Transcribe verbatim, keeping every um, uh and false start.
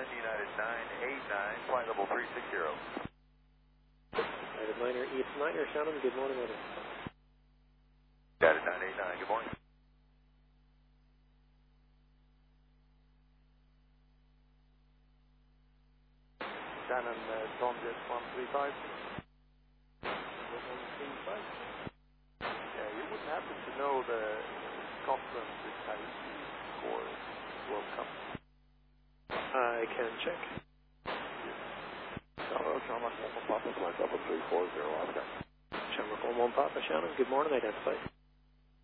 Shannon, United nine eight nine, flight level three six zero. United niner, East niner, Shannon, good morning, weather. United nine eight nine, good morning. Shannon, uh, Tomjet one three five. one three five. Yeah, you wouldn't happen to know the Scotland retired for World Cup? I can check. Hello, Shamrock one Papa, flight level three four zero, Oscar. Shamrock one one Papa, Shannon, good morning, identified.